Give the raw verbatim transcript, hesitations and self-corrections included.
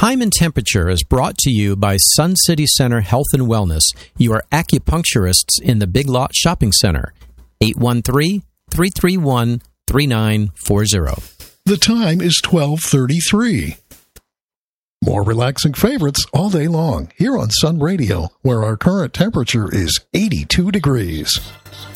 Time and Temperature is brought to you by Sun City Center Health and Wellness, your acupuncturists in the Big Lot Shopping Center. eight one three, three three one, three nine four zero. The time is twelve thirty-three. More relaxing favorites all day long here on Sun Radio, where our current temperature is eighty-two degrees.